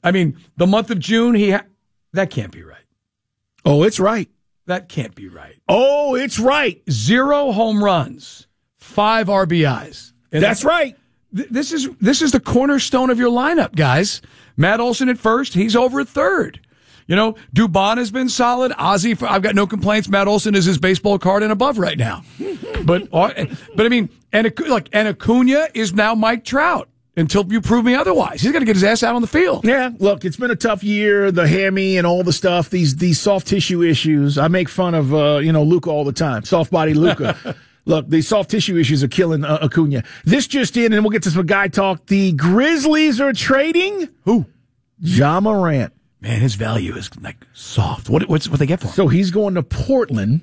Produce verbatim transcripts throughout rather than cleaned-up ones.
I mean, the month of June, he ha- that can't be right. Oh, it's right. That can't be right. Oh, it's right. Zero home runs, five R B Is. And That's right. Th- this is this is the cornerstone of your lineup, guys. Matt Olson at first. He's over at third. You know, Dubon has been solid. Ozzie, I've got no complaints. Matt Olson is his baseball card and above right now. but but I mean, and like and Acuna is now Mike Trout. Until you prove me otherwise. He's got to get his ass out on the field. Yeah, look, it's been a tough year, the hammy and all the stuff, these these soft tissue issues. I make fun of, uh, you know, Luka all the time, soft body Luka. Look, these soft tissue issues are killing uh, Acuna. This just in, and we'll get to some guy talk. The Grizzlies are trading who? Ja Morant. Man, his value is like soft. What what's what they get for him? So he's going to Portland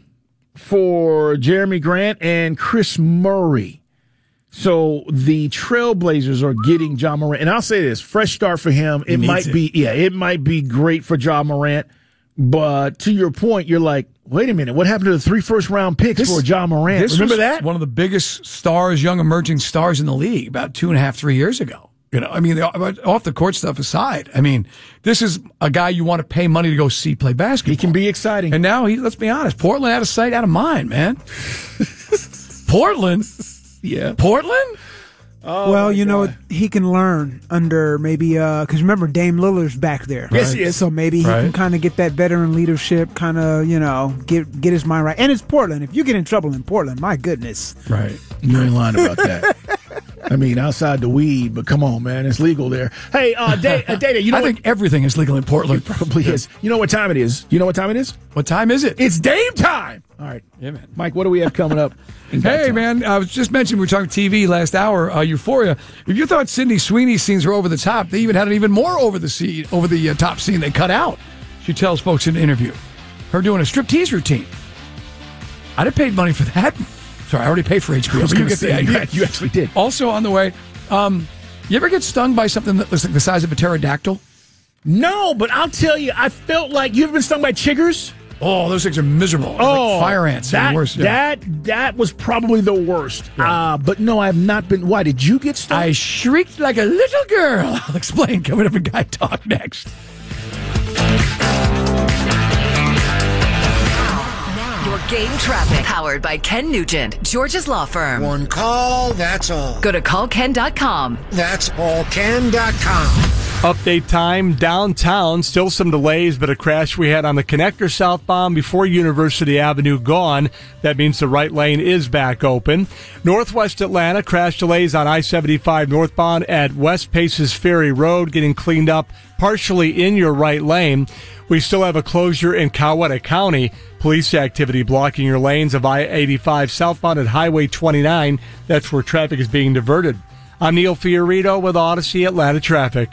for Jeremy Grant and Chris Murray. So the Trailblazers are getting Ja Morant. And I'll say this, fresh start for him. It might it. be, yeah, it might be great for Ja Morant. But to your point, you're like, wait a minute, what happened to the three first round picks this, for Ja Morant? This Remember was that? One of the biggest stars, young emerging stars in the league about two and a half, three years ago. You know, I mean, off the court stuff aside, I mean, this is a guy you want to pay money to go see play basketball. He can be exciting. And now he, let's be honest, Portland out of sight, out of mind, man. Portland? Yeah. Portland? Oh, well, you God. know, he can learn under maybe, because uh, remember, Dame Lillard's back there. Yes, he is. So maybe he right. can kind of get that veteran leadership, kind of, you know, get get his mind right. And it's Portland. If you get in trouble in Portland, my goodness. Right. You ain't lying about that. I mean, outside the weed, but come on, man, it's legal there. Hey, uh, Data, uh, Data you know I what? think everything is legal in Portland. It probably yeah. is. You know what time it is? You know what time it is? What time is it? It's Dame time. All right. Yeah, man. Mike, what do we have coming up? Hey, man, I was just mentioning we were talking T V last hour, uh, Euphoria. If you thought Sydney Sweeney's scenes were over the top, they even had an even more over the scene, over the uh, top scene they cut out. She tells folks in an interview. Her doing a striptease routine. I'd have paid money for that. Sorry, I already paid for H B O. I was but you get get say, the idea. You actually did. Also on the way, um, you ever get stung by something that looks like the size of a pterodactyl? No, but I'll tell you, I felt like you ever been stung by chiggers? Oh, those things are miserable. Oh, like fire ants. That, worst, yeah. that that was probably the worst. Yeah. Uh, but no, I have not been. Why, did you get stung? I shrieked like a little girl. I'll explain coming up in Guy Talk next. Your game traffic, powered by Ken Nugent, George's Law Firm. One call, that's all. Go to call ken dot com. That's all ken dot com. Update time downtown. Still some delays, but a crash we had on the connector southbound before University Avenue gone. That means the right lane is back open. Northwest Atlanta, crash delays on I seventy-five northbound at West Paces Ferry Road, getting cleaned up partially in your right lane. We still have a closure in Coweta County. Police activity blocking your lanes of I eighty-five southbound at Highway twenty-nine. That's where traffic is being diverted. I'm Neil Fiorito with Odyssey Atlanta Traffic.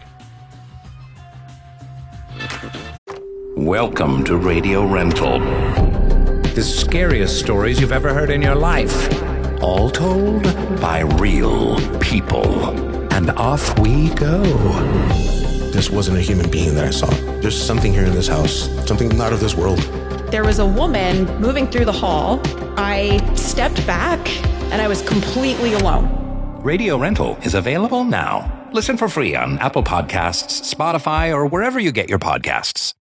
Welcome to Radio Rental. The scariest stories you've ever heard in your life. All told by real people. And off we go. This wasn't a human being that I saw. There's something here in this house. Something not of this world. There was a woman moving through the hall. I stepped back and I was completely alone. Radio Rental is available now. Listen for free on Apple Podcasts, Spotify, or wherever you get your podcasts.